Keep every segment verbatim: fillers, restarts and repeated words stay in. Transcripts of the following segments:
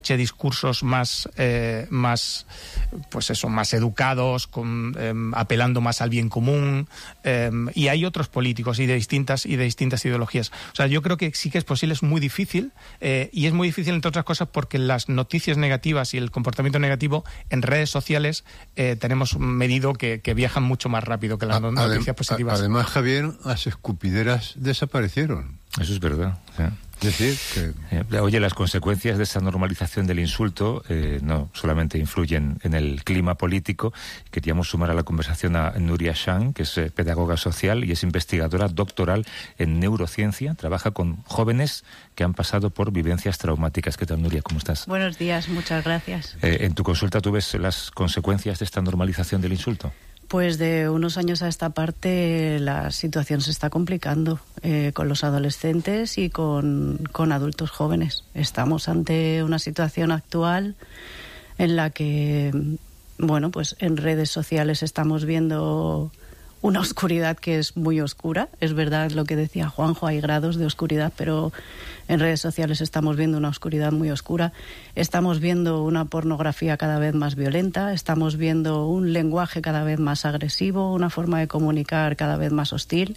discursos más, eh, más, pues eso, más educados, con, eh, apelando más al bien común, eh, y hay otros políticos y de distintas y de distintas ideologías. O sea, yo creo que sí que es posible, es muy difícil, eh, y es muy difícil entre otras cosas porque las noticias negativas y el comportamiento negativo en redes sociales eh, tenemos medido que, que viajan mucho más rápido que las a, noticias adem- positivas. Además, Javier, las escupideras desaparecieron. Eso es verdad. ¿Sí? Es decir, que... Eh, oye, las consecuencias de esa normalización del insulto eh, no solamente influyen en el clima político. Queríamos sumar a la conversación a Nuria Shang, que es eh, pedagoga social y es investigadora doctoral en neurociencia. Trabaja con jóvenes que han pasado por vivencias traumáticas. ¿Qué tal, Nuria? ¿Cómo estás? Buenos días, muchas gracias. Eh, ¿En tu consulta tú ves las consecuencias de esta normalización del insulto? Pues de unos años a esta parte la situación se está complicando eh, con los adolescentes y con, con adultos jóvenes. Estamos ante una situación actual en la que, bueno, pues en redes sociales estamos viendo una oscuridad que es muy oscura. Es verdad lo que decía Juanjo, hay grados de oscuridad, pero en redes sociales estamos viendo una oscuridad muy oscura. Estamos viendo una pornografía cada vez más violenta, estamos viendo un lenguaje cada vez más agresivo, una forma de comunicar cada vez más hostil,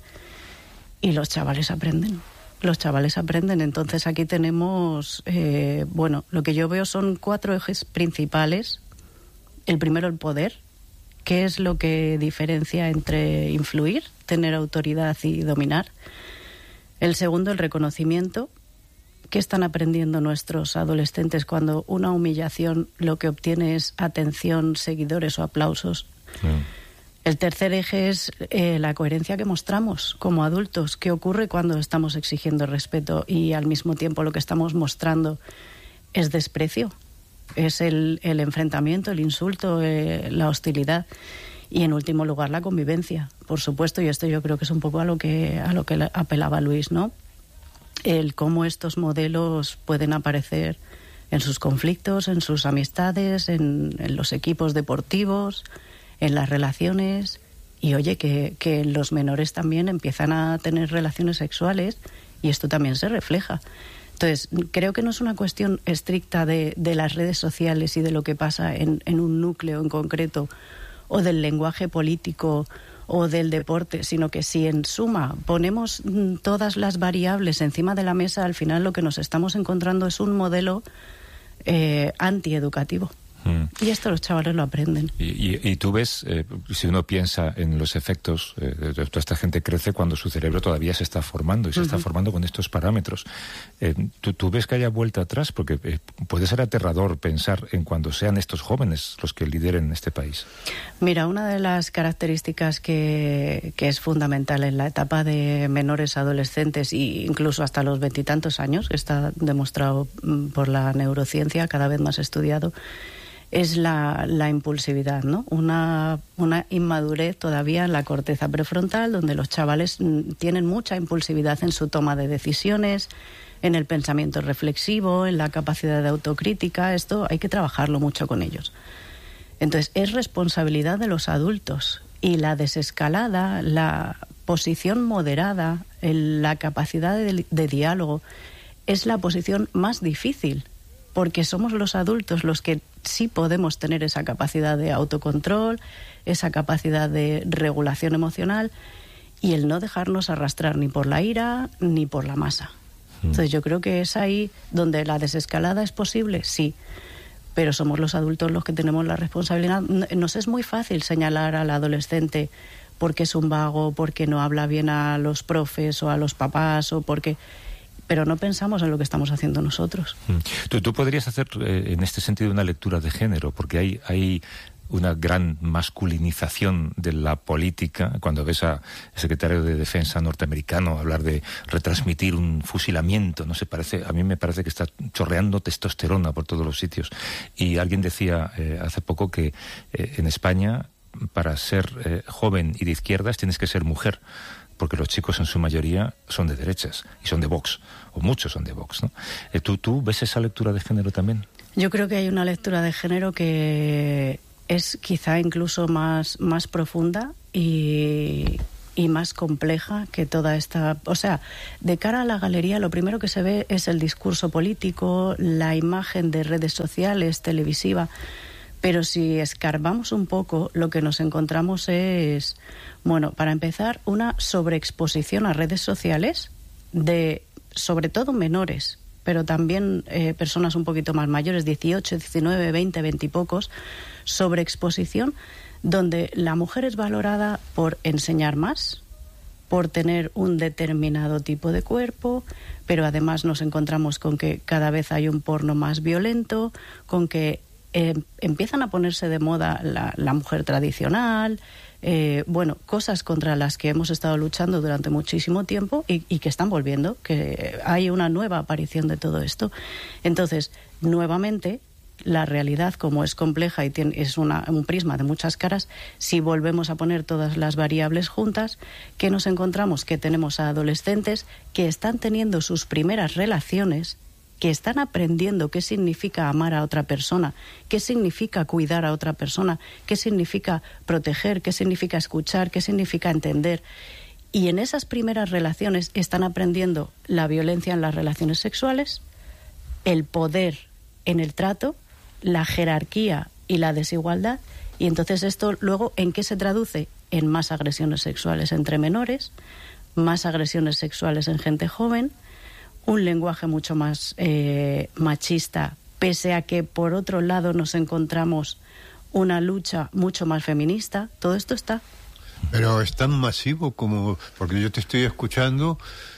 y los chavales aprenden. Los chavales aprenden. Entonces aquí tenemos, eh, bueno, lo que yo veo son cuatro ejes principales. El primero, el poder. ¿Qué es lo que diferencia entre influir, tener autoridad y dominar? El segundo, el reconocimiento. ¿Qué están aprendiendo nuestros adolescentes cuando una humillación lo que obtiene es atención, seguidores o aplausos? Mm. El tercer eje es eh, la coherencia que mostramos como adultos. ¿Qué ocurre cuando estamos exigiendo respeto y al mismo tiempo lo que estamos mostrando es desprecio? Es el, el enfrentamiento, el insulto, eh, la hostilidad. Y en último lugar, la convivencia, por supuesto, y esto yo creo que es un poco a lo que, a lo que apelaba Luis, ¿no? El cómo estos modelos pueden aparecer en sus conflictos, en sus amistades, en, en los equipos deportivos, en las relaciones, y oye, que, que los menores también empiezan a tener relaciones sexuales, y esto también se refleja. Entonces, creo que no es una cuestión estricta de, de las redes sociales y de lo que pasa en, en un núcleo en concreto, o del lenguaje político o del deporte, sino que si en suma ponemos todas las variables encima de la mesa, al final lo que nos estamos encontrando es un modelo eh, antieducativo. Mm. Y esto los chavales lo aprenden. Y, y, y tú ves, eh, si uno piensa en los efectos, eh, de toda esta gente crece cuando su cerebro todavía se está formando y se uh-huh. está formando con estos parámetros. Eh, ¿tú, ¿Tú ves que haya vuelta atrás? Porque eh, puede ser aterrador pensar en cuando sean estos jóvenes los que lideren este país. Mira, una de las características que, que es fundamental en la etapa de menores adolescentes e incluso hasta los veintitantos años, que está demostrado por la neurociencia, cada vez más estudiado, es la, la impulsividad, ¿no? Una, una inmadurez todavía en la corteza prefrontal, donde los chavales tienen mucha impulsividad en su toma de decisiones, en el pensamiento reflexivo, en la capacidad de autocrítica. Esto hay que trabajarlo mucho con ellos. Entonces, es responsabilidad de los adultos, y la desescalada, la posición moderada, el, la capacidad de, de diálogo, es la posición más difícil, porque somos los adultos los que sí podemos tener esa capacidad de autocontrol, esa capacidad de regulación emocional, y el no dejarnos arrastrar ni por la ira ni por la masa. Mm. Entonces yo creo que es ahí donde la desescalada es posible, sí, pero somos los adultos los que tenemos la responsabilidad. Nos es muy fácil señalar al adolescente porque es un vago, porque no habla bien a los profes o a los papás, o porque... pero no pensamos en lo que estamos haciendo nosotros. Tú, tú podrías hacer eh, en este sentido una lectura de género, porque hay, hay una gran masculinización de la política. Cuando ves al secretario de Defensa norteamericano hablar de retransmitir un fusilamiento, no sé, parece, a mí me parece que está chorreando testosterona por todos los sitios. Y alguien decía eh, hace poco que eh, en España, para ser eh, joven y de izquierdas, tienes que ser mujer, porque los chicos en su mayoría son de derechas y son de Vox, o muchos son de Vox, ¿no? ¿Tú, tú ves esa lectura de género también? Yo creo que hay una lectura de género que es quizá incluso más, más profunda y, y más compleja que toda esta... O sea, de cara a la galería lo primero que se ve es el discurso político, la imagen de redes sociales, televisiva, pero si escarbamos un poco, lo que nos encontramos es, bueno, para empezar, una sobreexposición a redes sociales de, sobre todo, menores, pero también eh, personas un poquito más mayores, dieciocho, diecinueve, veinte, veinte y pocos, sobreexposición, donde la mujer es valorada por enseñar más, por tener un determinado tipo de cuerpo, pero además nos encontramos con que cada vez hay un porno más violento, con que eh, empiezan a ponerse de moda la, la mujer tradicional, eh, bueno, cosas contra las que hemos estado luchando durante muchísimo tiempo y, y que están volviendo, que hay una nueva aparición de todo esto. Entonces, nuevamente, la realidad, como es compleja y tiene, es una, un prisma de muchas caras, si volvemos a poner todas las variables juntas, ¿qué nos encontramos? Que tenemos a adolescentes que están teniendo sus primeras relaciones, que están aprendiendo qué significa amar a otra persona, qué significa cuidar a otra persona, qué significa proteger, qué significa escuchar, qué significa entender. Y en esas primeras relaciones están aprendiendo la violencia en las relaciones sexuales, el poder en el trato, la jerarquía y la desigualdad, y entonces esto luego, ¿en qué se traduce? En más agresiones sexuales entre menores, más agresiones sexuales en gente joven, un lenguaje mucho más eh, machista, pese a que por otro lado nos encontramos una lucha mucho más feminista. Todo esto está. Pero es tan masivo como... Porque yo te estoy escuchando...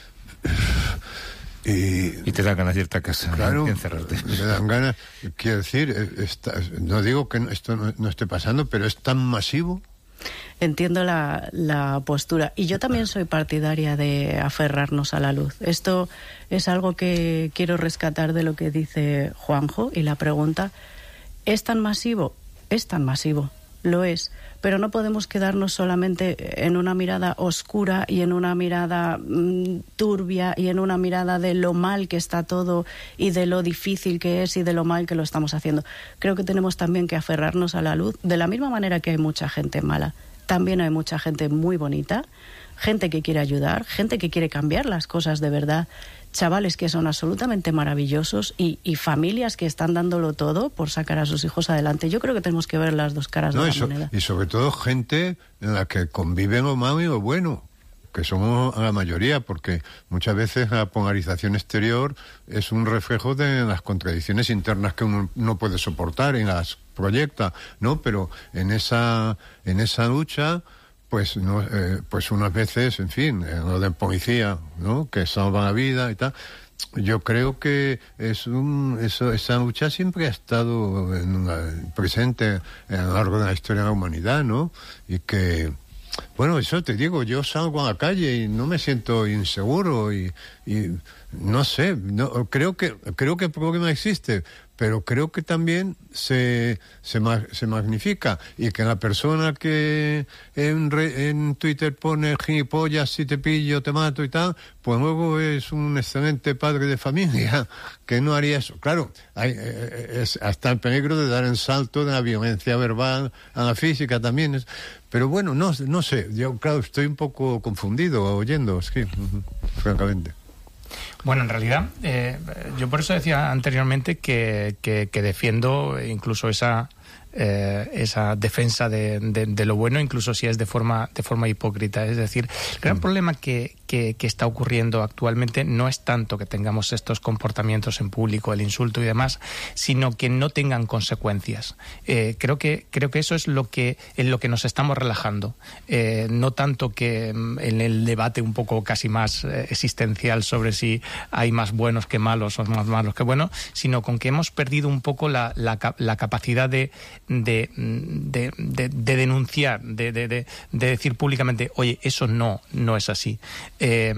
Y, y te dan ganas de irte a casa, claro, y encerrarte. Me dan ganas, quiero decir, está, no digo que no, esto no, no esté pasando, pero es tan masivo. Entiendo la, la postura. Y yo también soy partidaria de aferrarnos a la luz. Esto es algo que quiero rescatar de lo que dice Juanjo, y la pregunta, ¿es tan masivo? Es tan masivo, lo es. Pero no podemos quedarnos solamente en una mirada oscura y en una mirada mmm, turbia y en una mirada de lo mal que está todo y de lo difícil que es y de lo mal que lo estamos haciendo. Creo que tenemos también que aferrarnos a la luz, de la misma manera que hay mucha gente mala. También hay mucha gente muy bonita, gente que quiere ayudar, gente que quiere cambiar las cosas de verdad, chavales que son absolutamente maravillosos y, y familias que están dándolo todo por sacar a sus hijos adelante. Yo creo que tenemos que ver las dos caras no, de la eso, moneda. Y sobre todo gente en la que conviven lo malo y lo bueno, que somos la mayoría, porque muchas veces la polarización exterior es un reflejo de las contradicciones internas que uno no puede soportar y las proyecta, ¿no? Pero en esa, en esa lucha... Pues no, eh, pues unas veces, en fin, en lo de policía, ¿no? Que salva la vida y tal. Yo creo que es un, eso, esa lucha siempre ha estado en una, presente a lo largo de la historia de la humanidad, ¿no? Y que, bueno, eso te digo, yo salgo a la calle y no me siento inseguro y, y no sé, no, creo que creo que el problema existe, pero creo que también se se, se magnifica, y que la persona que en, re, en Twitter pone gilipollas, si te pillo, te mato y tal, pues luego es un excelente padre de familia que no haría eso. Claro, hay, es hasta el peligro de dar el salto de la violencia verbal a la física también. Es, pero bueno, no, no sé, yo claro, estoy un poco confundido oyendo, es que, uh-huh, francamente. Bueno, en realidad, eh, yo por eso decía anteriormente que, que, que defiendo incluso esa eh, esa defensa de, de, de lo bueno, incluso si es de forma de forma hipócrita. Es decir, el gran mm. problema que, que, que está ocurriendo actualmente no es tanto que tengamos estos comportamientos en público, el insulto y demás, sino que no tengan consecuencias. Eh, creo que creo que eso es lo que en lo que nos estamos relajando. Eh, no tanto que en el debate un poco casi más eh, existencial sobre si hay más buenos que malos o más malos que buenos, sino con que hemos perdido un poco la, la, la capacidad de De, de, de, de denunciar, de, de, de, de decir públicamente, oye, eso no, no es así. Eh,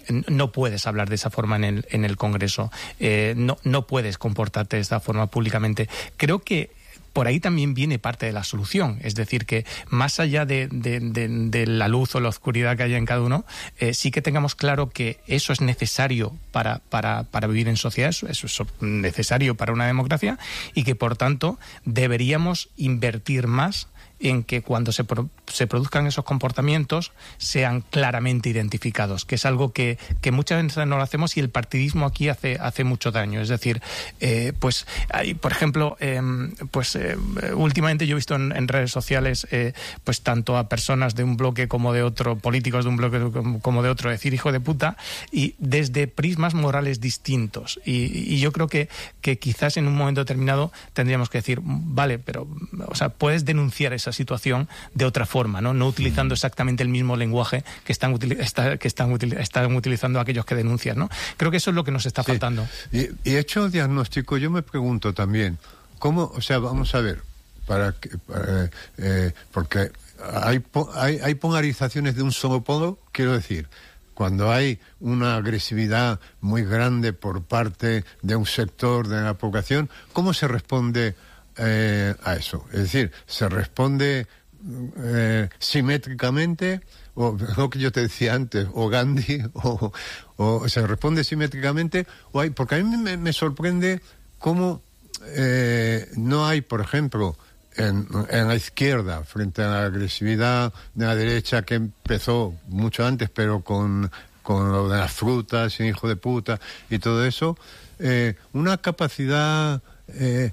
no puedes hablar de esa forma en el, en el Congreso. Eh, no, no puedes comportarte de esta forma públicamente. Creo que por ahí también viene parte de la solución, es decir, que más allá de, de, de, de la luz o la oscuridad que haya en cada uno, eh, sí que tengamos claro que eso es necesario para, para, para vivir en sociedad, eso, eso es necesario para una democracia, y que por tanto deberíamos invertir más en que cuando se, pro, se produzcan esos comportamientos sean claramente identificados, que es algo que, que muchas veces no lo hacemos y el partidismo aquí hace, hace mucho daño. Es decir, eh, pues hay, por ejemplo, eh, pues eh, últimamente yo he visto en, en redes sociales eh, pues tanto a personas de un bloque como de otro, políticos de un bloque como de otro, decir hijo de puta, y desde prismas morales distintos. Y, y yo creo que, que quizás en un momento determinado tendríamos que decir, vale, pero o sea, puedes denunciar esa situación de otra forma, no, no utilizando exactamente el mismo lenguaje que están, util está, que están, util están utilizando aquellos que denuncian, ¿no? Creo que eso es lo que nos está sí. faltando. Y, y hecho el diagnóstico, yo me pregunto también, ¿cómo, o sea, vamos a ver, para que, para, eh, porque hay, hay, hay polarizaciones de un solo polo, quiero decir, cuando hay una agresividad muy grande por parte de un sector de la población, ¿cómo se responde eh, a eso? Es decir, ¿se responde eh, simétricamente? O lo que yo te decía antes, o Gandhi, o, o se responde simétricamente, o hay, porque a mí me, me sorprende cómo eh, no hay, por ejemplo, En, en la izquierda, frente a la agresividad de la derecha que empezó mucho antes, pero con, con lo de las frutas, y hijo de puta, y todo eso, eh, una capacidad eh,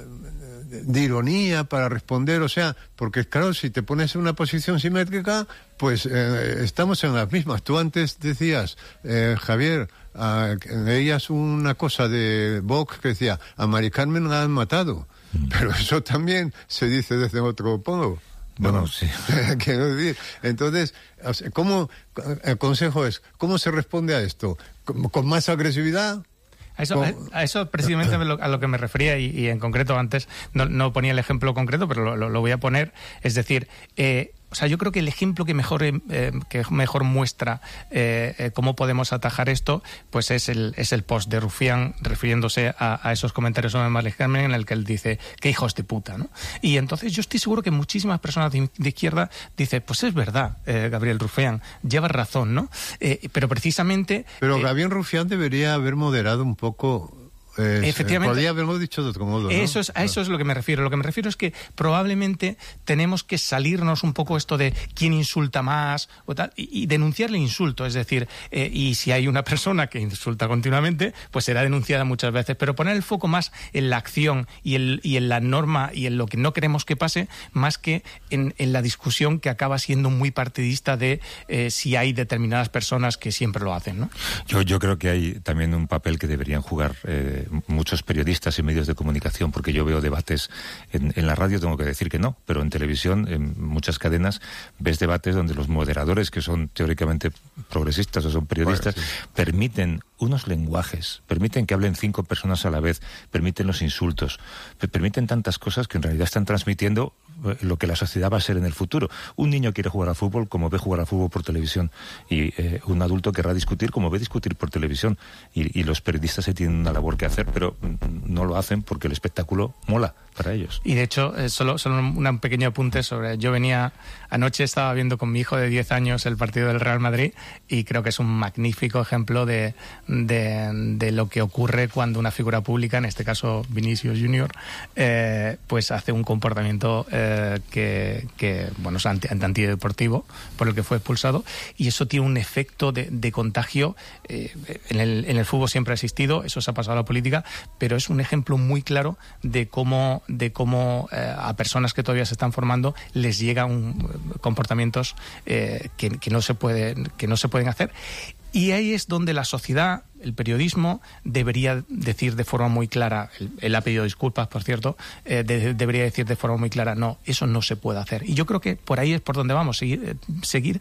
de ironía para responder, o sea, porque claro, si te pones en una posición simétrica, pues eh, estamos en las mismas. Tú antes decías, eh, Javier, uh, leías una cosa de Vox que decía, a Mari Carmen la han matado. Pero eso también se dice desde otro polo. Bueno, ¿no? Sí. Quiero decir, entonces, ¿cómo, el consejo es, ¿cómo se responde a esto? ¿Con, con más agresividad? A eso, a eso precisamente a lo, a lo que me refería, y, y en concreto antes no, no ponía el ejemplo concreto, pero lo, lo, lo voy a poner. Es decir, eh, o sea, yo creo que el ejemplo que mejor eh, que mejor muestra eh, eh, cómo podemos atajar esto, pues es el es el post de Rufián refiriéndose a, a esos comentarios sobre Mari Carmen, en el que él dice qué hijos de puta, ¿no? Y entonces yo estoy seguro que muchísimas personas de, de izquierda dicen, pues es verdad, eh, Gabriel Rufián, llevas razón, ¿no? Eh, pero precisamente... Pero eh, Gabriel Rufián debería haber moderado un poco... Eh, Efectivamente. Podría haberlo dicho de otro modo, ¿no? Eso es, a eso es lo que me refiero. Lo que me refiero es que probablemente tenemos que salirnos un poco esto de quién insulta más o tal, y, y denunciar el insulto. Es decir, eh, y si hay una persona que insulta continuamente, pues será denunciada muchas veces. Pero poner el foco más en la acción y, el, y en la norma y en lo que no queremos que pase, más que en, en la discusión que acaba siendo muy partidista de eh, si hay determinadas personas que siempre lo hacen, ¿no? Yo, yo creo que hay también un papel que deberían jugar eh, muchos periodistas y medios de comunicación, porque yo veo debates en, en la radio, tengo que decir que no, pero en televisión, en muchas cadenas, ves debates donde los moderadores, que son teóricamente progresistas o son periodistas, bueno, sí. permiten unos lenguajes, permiten que hablen cinco personas a la vez, permiten los insultos, permiten tantas cosas que en realidad están transmitiendo lo que la sociedad va a ser en el futuro. Un niño quiere jugar al fútbol como ve jugar al fútbol por televisión, y eh, un adulto querrá discutir como ve discutir por televisión, y, y los periodistas se tienen una labor que hacer, pero no lo hacen porque el espectáculo mola para ellos. Y de hecho, eh, solo, solo un pequeño apunte sobre... Yo venía... Anoche estaba viendo con mi hijo de diez años el partido del Real Madrid, y creo que es un magnífico ejemplo de, de, de lo que ocurre cuando una figura pública, en este caso Vinicius Junior, eh, pues hace un comportamiento eh, que, que, bueno, es anti, antideportivo, por el que fue expulsado, y eso tiene un efecto de, de contagio. Eh, en, el, en el fútbol siempre ha existido, eso se ha pasado a la política, pero es un ejemplo muy claro de cómo, de cómo eh, a personas que todavía se están formando les llegan comportamientos eh, que, que no se puede, que no se pueden hacer. Y ahí es donde la sociedad, el periodismo, debería decir de forma muy clara, él, él ha pedido disculpas, por cierto, eh, de, debería decir de forma muy clara, no, eso no se puede hacer. Y yo creo que por ahí es por donde vamos, seguir, eh, seguir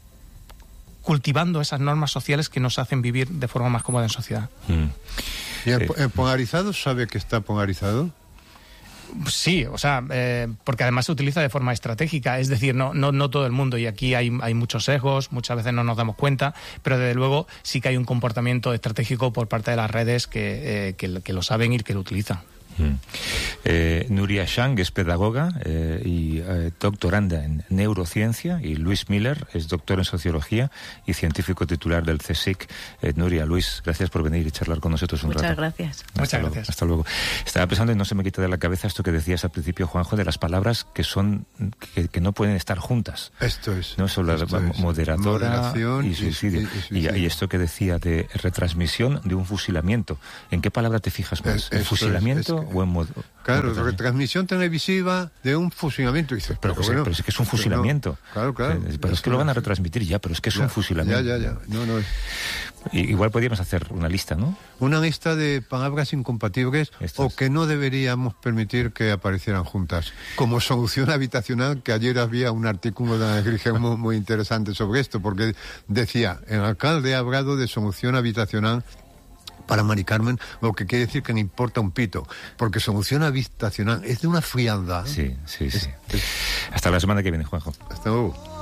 cultivando esas normas sociales que nos hacen vivir de forma más cómoda en sociedad. Mm. ¿Y el, el polarizado sabe que está polarizado? Sí, o sea, eh, porque además se utiliza de forma estratégica, es decir, no, no, no todo el mundo, y aquí hay, hay muchos sesgos, muchas veces no nos damos cuenta, pero desde luego sí que hay un comportamiento estratégico por parte de las redes que, eh, que, que lo saben y que lo utilizan. Mm. Eh, Nuria Shang es pedagoga eh, y eh, doctoranda en neurociencia, y Luis Miller es doctor en sociología y científico titular del C S I C. Eh, Nuria, Luis, gracias por venir y charlar con nosotros un Muchas rato. gracias. Hasta Muchas luego, gracias. Hasta luego. Estaba pensando y no se me quita de la cabeza esto que decías al principio, Juanjo, de las palabras que son que, que no pueden estar juntas. Esto es. No solo esto la es. moderadora Moderación y suicidio. y- y Y, suicidio. y esto que decía de retransmisión de un fusilamiento. ¿En qué palabra te fijas más? Es- ¿En esto es, fusilamiento es que- o en mod- Claro, o retransmisión? retransmisión televisiva de un fusilamiento. Y dices, Pero, José, bueno, pero es que es un pero no. fusilamiento. Claro, claro. Eh, Pero es que lo van a retransmitir ya, pero es que es un fusilamiento. Ya, ya, ya. No, no. Y- igual podríamos hacer una lista, ¿no? Una lista de palabras incompatibles Esto o es. que no deberíamos permitir que aparecieran juntas. Como solución habitacional, que ayer había un artículo de Ana Grigel muy, muy interesante sobre esto, porque decía, el alcalde ha hablado de solución habitacional para Mari Carmen, lo que quiere decir que no importa un pito, porque solución habitacional es de una frialdad. Sí, sí, sí. Es- Hasta la semana que viene, Juanjo. Hasta luego.